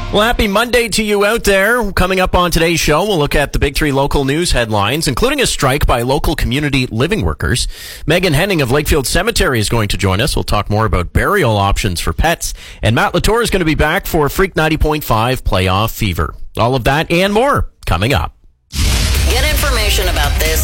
Well, happy Monday to you out there. Coming up on today's show, we'll look at the big three local news headlines, including a strike by local community living workers. Megan Henning of Lakefield Cemetery is going to join us. We'll talk more about burial options for pets. And Matt Latour is going to be back for Freak 90.5 Playoff Fever. All of that and more coming up. Get information about this